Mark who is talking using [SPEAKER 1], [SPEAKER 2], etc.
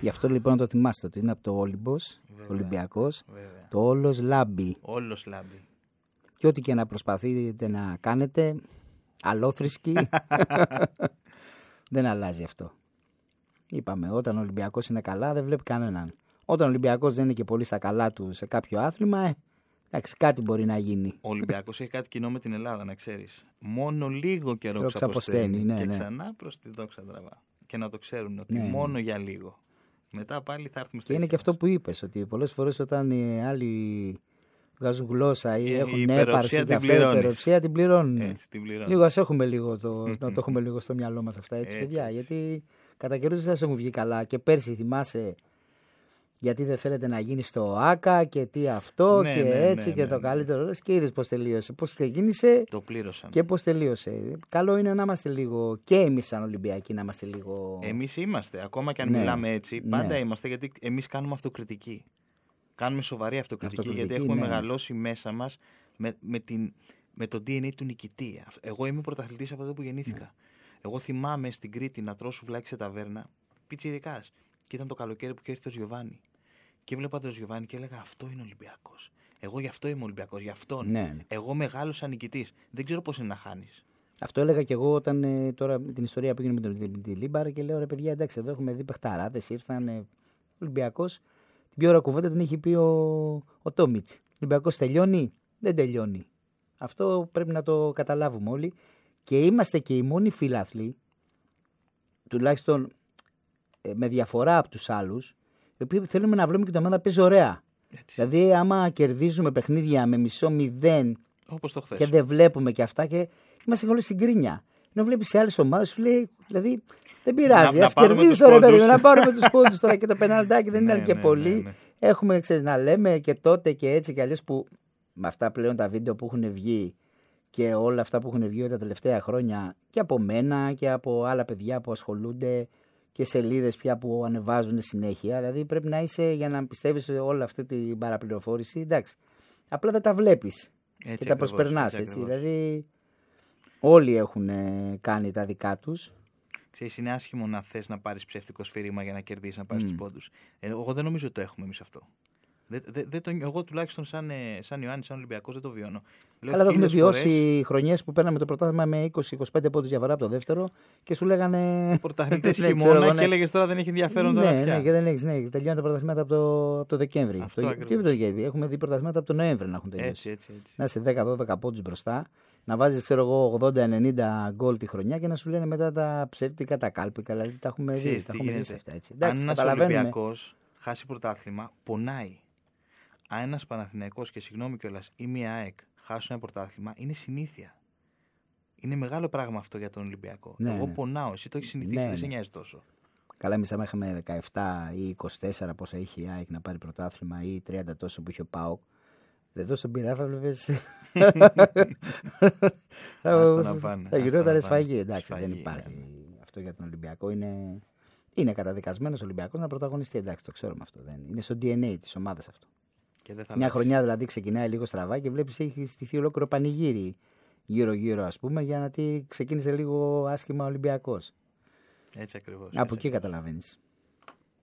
[SPEAKER 1] Γι' αυτό λοιπόν το θυμάστε ότι είναι από το Όλυμπος, Ολυμπιακός, το όλος λάμπει.
[SPEAKER 2] Όλος λάμπει.
[SPEAKER 1] Και ό,τι και να προσπαθείτε να κάνετε, αλόθρησκοι, δεν αλλάζει αυτό. Είπαμε, όταν ο Ολυμπιακός είναι καλά δεν βλέπει κανέναν. Όταν ο Ολυμπιακός δεν είναι και πολύ στα καλά του σε κάποιο άθλημα, εντάξει, κάτι μπορεί να γίνει.
[SPEAKER 2] Ο Ολυμπιακός έχει κάτι κοινό με την Ελλάδα, να ξέρεις. Μόνο λίγο καιρό ξαποσταίνει
[SPEAKER 1] ναι,
[SPEAKER 2] και
[SPEAKER 1] ναι.
[SPEAKER 2] ξανά προς τη δόξα τραβά. Και να το ξέρουν ότι μόνο για λίγο. Μετά πάλι θα έρθουμε στο.
[SPEAKER 1] Και είναι και αυτό που είπες, ότι πολλές φορές όταν οι άλλοι βγάζουν γλώσσα ή έχουν έπαρση και αυτά, η υπεροψία την πληρώνουν.
[SPEAKER 2] Έτσι, την πληρώνουν.
[SPEAKER 1] Λίγο ας έχουμε λίγο να το έχουμε λίγο στο μυαλό μας αυτά, έτσι παιδιά.
[SPEAKER 2] Έτσι.
[SPEAKER 1] Γιατί κατά καιρούς δεν σας έχουν βγει καλά. Και πέρσι θυμάσαι γιατί δεν θέλετε να γίνει στο ΆΚΑ και τι αυτό και έτσι και το καλύτερο. Και είδες πώς τελείωσε. Πώς ξεκίνησε
[SPEAKER 2] το πλήρωσαν.
[SPEAKER 1] Και πώς τελείωσε. Καλό είναι να είμαστε λίγο και εμείς σαν Ολυμπιακοί να είμαστε λίγο.
[SPEAKER 2] Εμείς είμαστε. Ακόμα και αν μιλάμε έτσι, πάντα είμαστε γιατί εμείς κάνουμε αυτοκριτική. Κάνουμε σοβαρή αυτοκριτική γιατί έχουμε μεγαλώσει μέσα μας με το DNA του νικητή. Εγώ είμαι πρωταθλητής από τότε που γεννήθηκα. Εγώ θυμάμαι στην Κρήτη να τρώω σουβλάκι σε ταβέρνα, πιτσιρικάς. Και ήταν το καλοκαίρι που είχε έρθει ο Γιωβάνι. Και έβλεπα τον Γιωβάνι και έλεγα: αυτό είναι Ολυμπιακός. Εγώ γι' αυτό είμαι Ολυμπιακός. Γι' αυτόν.
[SPEAKER 1] Ναι.
[SPEAKER 2] Εγώ μεγάλωσα νικητής. Δεν ξέρω πώς είναι να χάνεις.
[SPEAKER 1] Αυτό έλεγα και εγώ όταν τώρα με την ιστορία που έγινε με τη Λίμπαρα και λέω: ρε παιδιά, εντάξει, εδώ έχουμε δει παιχταράδες, ήρθαν Ολυμπιακός. Την πιο ωραία κουβέντα την έχει πει ο Τόμιτς. Ολυμπιακός τελειώνει, δεν τελειώνει. Αυτό πρέπει να το καταλάβουμε όλοι. Και είμαστε και οι μόνοι φίλαθλοι, τουλάχιστον με διαφορά από τους άλλους, οι οποίοι θέλουμε να βλέπουμε και το ομάδα παίζει ωραία. Έτσι. Δηλαδή, άμα κερδίζουμε παιχνίδια με 0-0
[SPEAKER 2] όπως το χθες,
[SPEAKER 1] και δεν βλέπουμε και αυτά, και είμαστε όλοι στην κρίνια. Ενώ βλέπεις σε άλλες ομάδες, σου λέει, δηλαδή, δεν πειράζει. Ας κερδίσουμε ρε παιδί, να πάρουμε τους πόντους τώρα και το πεναλτάκι δεν ήταν και πολύ. Ναι. Έχουμε, ξέρεις, να λέμε και τότε και έτσι και αλλιώς που με αυτά πλέον τα βίντεο που έχουν βγει και όλα αυτά που έχουν βγει τα τελευταία χρόνια και από μένα και από άλλα παιδιά που ασχολούνται και σελίδες πια που ανεβάζουν συνέχεια. Δηλαδή πρέπει να είσαι για να πιστεύεις όλη αυτή την παραπληροφόρηση. Εντάξει. Απλά δεν τα βλέπεις και τα προσπερνάς. Έτσι. Δηλαδή όλοι έχουν κάνει τα δικά τους.
[SPEAKER 2] Ξέρεις, είναι άσχημο να θες να πάρεις ψεύτικο σφύριγμα για να κερδίσεις, να πάρεις τους πόντους. Εγώ δεν νομίζω ότι το έχουμε εμείς αυτό. Εγώ τουλάχιστον σαν Ιωάννης, σαν Ολυμπιακός δεν το βιώνω.
[SPEAKER 1] Αλλά το έχουμε βιώσει χρονιές που παίρναμε το πρωτάθλημα με 20-25 πόντους διαφορά από το δεύτερο και σου λέγανε.
[SPEAKER 2] Πρωταθλητές χειμώνα και έλεγες τώρα δεν έχει ενδιαφέρον τώρα.
[SPEAKER 1] Ναι, και δεν έχεις. Ναι, τελειώνουν τα πρωταθλήματα από το Δεκέμβρη. Τι το Δεκέμβρη. Έχουμε δει πρωταθλήματα από τον Νοέμβρη να έχουν τελειώσει.
[SPEAKER 2] Έτσι.
[SPEAKER 1] Να είσαι 10-12 πόντους μπροστά, να βάζεις, ξέρω εγώ, 80-90 γκολ τη χρονιά και να σου λένε μετά τα ψεύτικα, τα κάλπικα. Δηλαδή τα έχουμε δει. Τα έχουμε ζήσει αυτά.
[SPEAKER 2] Αν ένας Ολυμπιακός χάσει πρωτάθλημα, πονάει. Αν ένας Παναθηναϊκός και συγγνώμη κιόλας ή μια ΑΕΚ χάσουν ένα πρωτάθλημα, είναι συνήθεια. Είναι μεγάλο πράγμα αυτό για τον Ολυμπιακό.
[SPEAKER 1] Ναι,
[SPEAKER 2] εγώ πονάω, εσύ το έχεις συνηθίσει, δεν σε νοιάζει τόσο.
[SPEAKER 1] Καλά, εμείς άμα είχαμε 17 ή 24 πόσα είχε η ΑΕΚ να πάρει πρωτάθλημα ή 30 τόσο που είχε ο ΠΑΟΚ, δεν τόσο πειρά, θα βλέπεις. Θα γινόταν σφαγή. Εντάξει, δεν υπάρχει αυτό για τον Ολυμπιακό. Είναι καταδικασμένος ο Ολυμπιακός να πρωταγωνιστεί. Εντάξει, το ξέρουμε αυτό. Είναι στο DNA της ομάδας αυτό. Μια χρονιά δηλαδή ξεκινάει λίγο στραβά και βλέπεις έχει στηθεί ολόκληρο πανηγύρι γύρω-γύρω, ας πούμε, για να ξεκίνησε λίγο άσχημα ο Ολυμπιακός.
[SPEAKER 2] Έτσι ακριβώς.
[SPEAKER 1] Από εκεί καταλαβαίνεις.